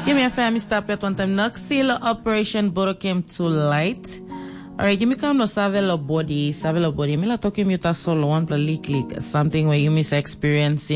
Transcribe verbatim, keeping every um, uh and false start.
Give me a fair, Mister Stop at one time. Naxil Operation Bodo came to light. Alright, give me come no savelo body, savelo body. Me la talking you ta solo one pla click something where you miss experience.